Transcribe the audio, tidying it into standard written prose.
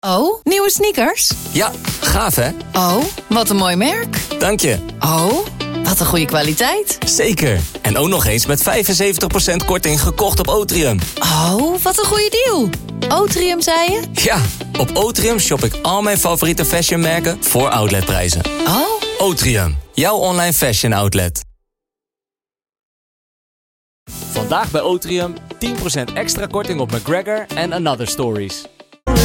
Oh, nieuwe sneakers? Ja, gaaf hè? Oh, wat een mooi merk. Dank je. Oh, wat een goede kwaliteit. Zeker. En ook nog eens met 75% korting gekocht op Otrium. Oh, wat een goede deal. Otrium, zei je? Ja, op Otrium shop ik al mijn favoriete fashionmerken voor outletprijzen. Oh. Otrium, jouw online fashion outlet. Vandaag bij Otrium 10% extra korting op McGregor en Another Stories.